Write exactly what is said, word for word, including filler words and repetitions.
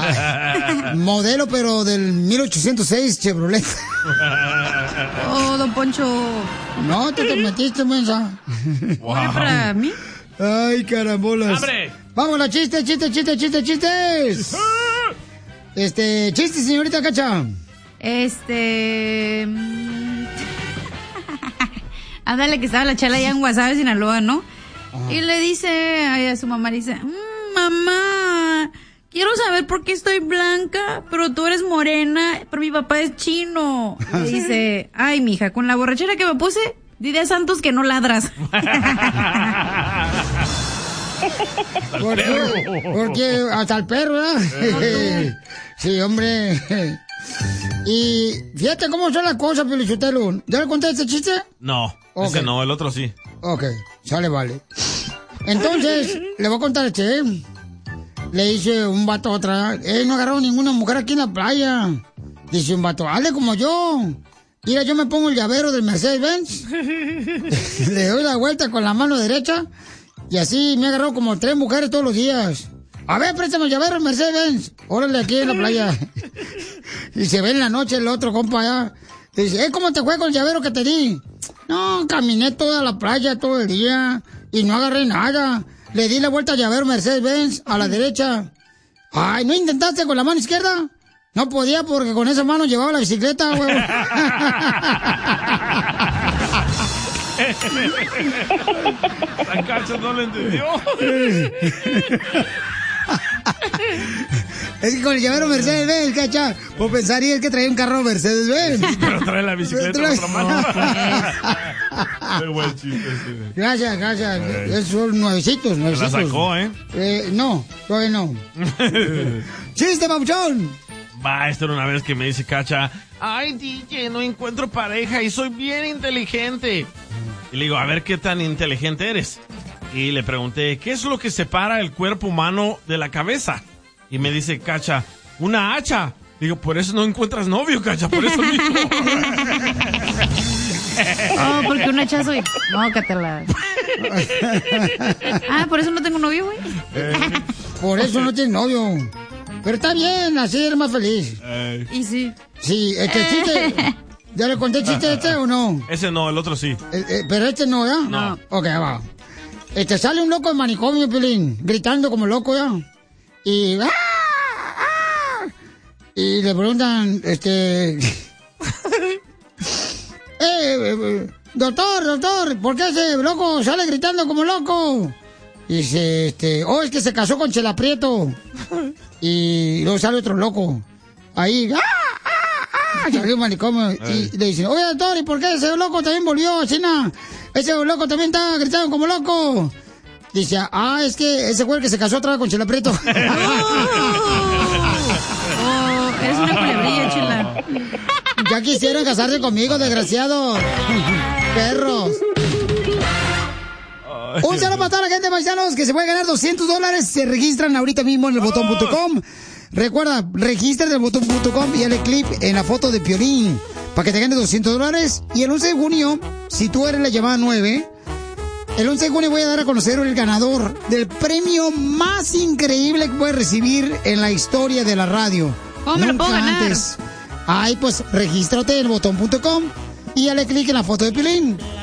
Modelo, pero del mil ochocientos seis Chevrolet. Oh, don Poncho. No, te, te metiste, mensa. Wow. ¿Para mí? Ay, carambolas. ¡Hambre! Vámonos, chistes, chistes, chistes, chistes, chistes. Este, chistes, señorita Cacha. Este... Ándale, que estaba la chala allá en Guasave, Sinaloa, ¿no? Ajá. Y le dice ay, a su mamá, le dice, mmm, mamá, quiero saber por qué estoy blanca, pero tú eres morena, pero mi papá es chino. Le dice, ay, mija, con la borrachera que me puse, dile a Santos que no ladras. porque, porque hasta el perro, ¿verdad? Sí, hombre. Y fíjate cómo son las cosas, Pelichotelo. ¿Ya le conté este chiste? No, okay. Ese no, el otro sí. Ok, sale, vale. Entonces, le voy a contar este, ¿eh? Le dice un vato a otra, eh, no agarraron ninguna mujer aquí en la playa. Dice un vato, hazle como yo. Mira, yo me pongo el llavero del Mercedes-Benz. Le doy la vuelta con la mano derecha. Y así me agarró como tres mujeres todos los días. A ver, préstame el llavero del Mercedes-Benz. Órale, aquí en la playa. Y se ve en la noche el otro compa allá. Dice, eh, ¿cómo te fue con el llavero que te di? No, caminé toda la playa todo el día y no agarré nada. Le di la vuelta al llavero Mercedes-Benz a la derecha. Ay, ¿no intentaste con la mano izquierda? No podía porque con esa mano llevaba la bicicleta, güey. La Cacha no lo entendió. Es que con el llavero Mercedes-Benz, Cacha, pues pensaría que traía un carro Mercedes-Benz. Pero trae la bicicleta en otra mano. Qué buen chiste, sí. Gracias, gracias. Esos son nuevecitos, nuevecitos. La sacó, ¿eh? Eh, no, todavía no. ¡Chiste, papuchón! Va, esta era una vez que me dice Cacha, ay, D J, no encuentro pareja y soy bien inteligente. Y le digo, a ver qué tan inteligente eres. Y le pregunté, ¿qué es lo que separa el cuerpo humano de la cabeza? Y me dice Cacha, una hacha. Digo, por eso no encuentras novio, Cacha, por eso mismo. Oh, porque un hachazo y... No, Catala. Ah, por eso no tengo novio, güey. Eh, por eso no tienes novio. Pero está bien, así eres más feliz. Eh. Y sí. Sí, este chiste... ¿Ya le conté el chiste este o no? Ese no, el otro sí. Eh, eh, pero este no, ¿ya? No. Ok, va. Este, sale un loco del manicomio, Pelín, gritando como loco, ¿ya? Y... ¡ah! ¡ah! Y le preguntan, este... eh, eh, doctor, doctor, ¿por qué ese loco sale gritando como loco? Y dice, este... oh, es que se casó con Chela Prieto. Y luego sale otro loco. Ahí... ¡ah! Salió un manicomio y le dicen, oye, doctor, ¿y por qué ese loco también volvió, China? Ese loco también está gritando como loco. Dice, ah, es que ese fue el que se casó otra vez con Chela Prieto. Oh, oh, eres una culebrilla, Chela. Ya quisieron casarse conmigo, desgraciados. Perros. Un saludo para toda la gente, paisanos, que se puede ganar doscientos dólares. Se registran ahorita mismo en el botón punto com. Recuerda, regístrate en el botón punto com y dale clip en la foto de Piolín para que te ganes doscientos dólares. Y el once de junio, si tú eres la llamada nueve, el once de junio voy a dar a conocer el ganador del premio más increíble que puedes recibir en la historia de la radio. ¿Cómo me lo puedo ganar? Antes. Ay, pues regístrate en el botón punto com y dale clic en la foto de Piolín.